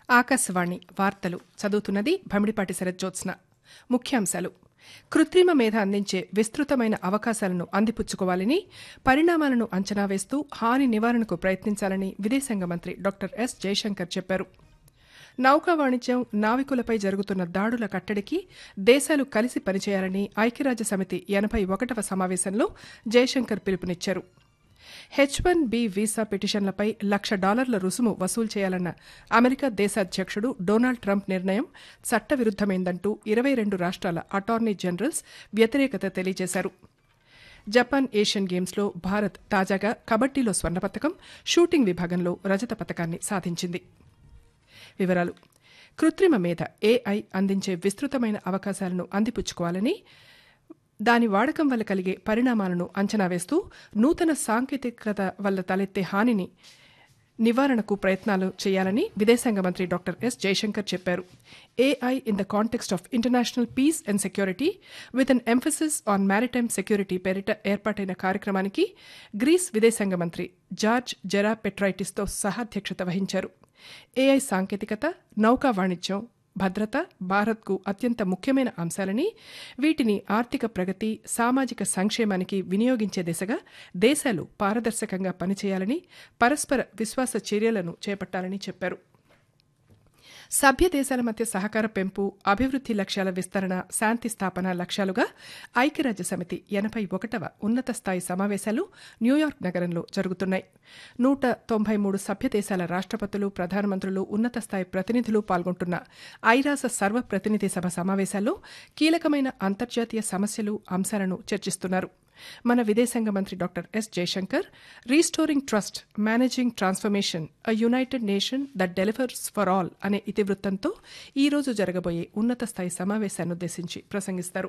ఆకాశవాణి వార్తలు చదువుతున్నది భమిడిపాటి శరజ్జోత్స్న. ముఖ్యాంశాలు: కృత్రిమ మేధ అందించే విస్తృతమైన అవకాశాలను అందిపుచ్చుకోవాలని, పరిణామాలను అంచనా వేస్తూ హాని నివారణకు ప్రయత్నించాలని విదేశాంగ మంత్రి డాక్టర్ ఎస్ జయశంకర్ చెప్పారు. నౌకా వాణిజ్యం, నావికులపై జరుగుతున్న దాడుల కట్టడికి దేశాలు కలిసి పనిచేయాలని ఐక్యరాజ్యసమితి 81వ సమావేశంలో జయశంకర్ పిలుపునిచ్చారు. H-1B వీసా పిటిషన్లపై $1,00,000 రుసుము వసూలు చేయాలన్న అమెరికా దేశాధ్యక్షుడు డొనాల్డ్ ట్రంప్ నిర్ణయం చట్టవిరుద్దమైందంటూ 22 రాష్ట్రాల అటార్నీ జనరల్స్ వ్యతిరేకత తెలియజేశారు. జపాన్ ఏషియన్ గేమ్స్లో భారత్ తాజాగా కబడ్డీలో స్వర్ణ పతకం, షూటింగ్ విభాగంలో రజత పతకాన్ని సాధించింది. వివరాలు: కృత్రిమ మేధ AI అందించే విస్తృతమైన అవకాశాలను అందిపుచ్చుకోవాలని, దాని వాడకం వల్ల కలిగే పరిణామాలను అంచనా వేస్తూ నూతన సాంకేతికత వల్ల తలెత్తే హానిని నివారణకు ప్రయత్నాలు చేయాలని విదేశాంగ మంత్రి డాక్టర్ ఎస్ జయశంకర్ చెప్పారు. AI in the context of international piece and security with an emphasis on maritime security పేరిట ఏర్పాటైన కార్యక్రమానికి గ్రీస్ విదేశాంగ మంత్రి జార్జ్ జెరాపెట్రైటిస్తో సహాధ్యక్షత వహించారు. AI సాంకేతికత, నౌకా వాణిజ్యం, భద్రత భారత్కు అత్యంత ముఖ్యమైన అంశాలని, వీటిని ఆర్థిక ప్రగతి, సామాజిక సంక్షేమానికి వినియోగించే దిశగా దేశాలు పారదర్శకంగా పనిచేయాలని, పరస్పర విశ్వాస చర్యలను చేపట్టాలని చెప్పారు. సభ్య దేశాల మధ్య సహకార పెంపు, అభివృద్ధి లక్ష్యాల విస్తరణ, శాంతి స్థాపన లక్ష్యాలుగా ఐక్యరాజ్యసమితి 81వ ఉన్నత స్థాయి సమావేశాలు న్యూయార్క్ నగరంలో జరుగుతున్నాయి. 193 సభ్య దేశాల రాష్ట్రపతులు, ప్రధానమంత్రులు, ఉన్నత స్థాయి ప్రతినిధులు పాల్గొంటున్న ఐరాస సర్వప్రతినిధి సభ సమావేశాల్లో కీలకమైన అంతర్జాతీయ సమస్యలు, అంశాలను చర్చిస్తున్నారు. మన విదేశాంగ మంత్రి doctor yes Jayashankar restoring trust, managing transformation, a United nation that delivers for all అనే ఇతివృత్తంతో ఈ రోజు జరగబోయే ఉన్నత స్థాయి సమావేశాన్నుద్దేశించి ప్రసంగిస్తారు.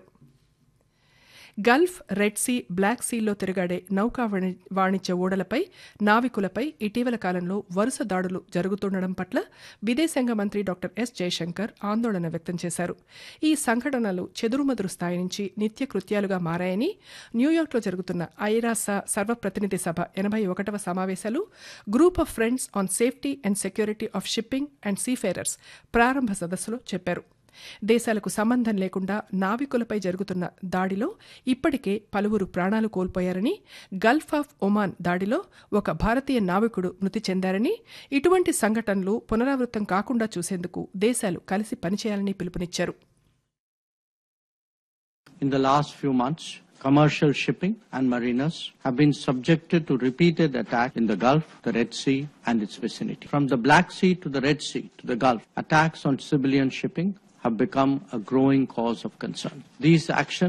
గల్ఫ్, రెడ్ సీ, బ్లాక్ సీల్లో తిరుగాడే నౌకా వాణిజ్య ఓడలపై, నావికులపై ఇటీవల కాలంలో వరుస దాడులు జరుగుతుండడం పట్ల విదేశాంగ మంత్రి డాక్టర్ ఎస్ జయశంకర్ ఆందోళన వ్యక్తం చేశారు. ఈ సంఘటనలు చెదురుమదురు స్థాయి నుంచి నిత్యకృత్యాలుగా మారాయని, న్యూయార్క్లో జరుగుతున్న ఐరాస సర్వప్రతినిధి సభ 81వ సమావేశాలు group of friends on safety and security of shipping and seafarers ప్రారంభ సదస్సులో చెప్పారు. దేశాలకు సంబంధం లేకుండా నావికులపై జరుగుతున్న దాడిలో ఇప్పటికే పలువురు ప్రాణాలు కోల్పోయారని, గల్ఫ్ ఆఫ్ ఒమాన్ దాడిలో ఒక భారతీయ నావికుడు మృతి చెందారని, ఇటువంటి సంఘటనలు పునరావృతం కాకుండా చూసేందుకు దేశాలు కలిసి పనిచేయాలని పిలుపునిచ్చారు. In the last few months, commercial shipping and mariners have been subjected to repeated attacks in the Gulf, the Red Sea and its vicinity. From the Black Sea to the Red Sea to the Gulf, attacks on civilian shipping have become a growing cause of concern. These actions